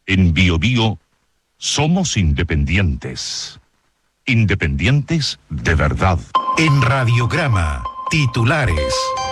En Bio Bio somos independientes. Independientes de verdad. En Radiograma, titulares.